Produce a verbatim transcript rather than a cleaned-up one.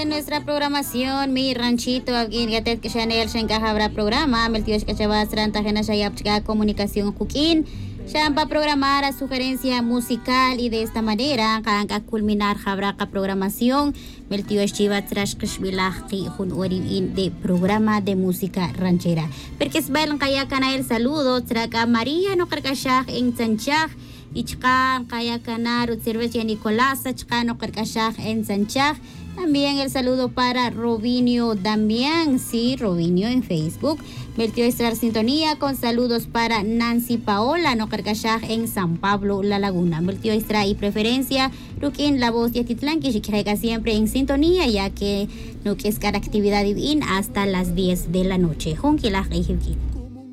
en nuestra programación. Mi ranchito, aquí gatet que Chanel Shenka habrá programa. Meltios que chavas rantajena shayapchka comunicación kukin. Champa programar a sugerencia musical y de esta manera kan culminar habrá programación. Meltios chivas trash kashbilaki hun orin de programa de música ranchera. Porque es bailan kaya kana el saludo traka María no karkashah en Sanchaj. Ichkan kaya kana Cervecia Nicolasa Chkano karkashah en Sanchaj. También el saludo para Robinio Damián, sí, Robinio en Facebook. Vertió estar sintonía con saludos para Nancy Paola, no Carcachaj en San Pablo, La Laguna. Vertió extra y preferencia, Rukin, la voz de Atitlán, que se siempre en sintonía, ya que no que es cada actividad divina hasta las diez de la noche. Junquilaj y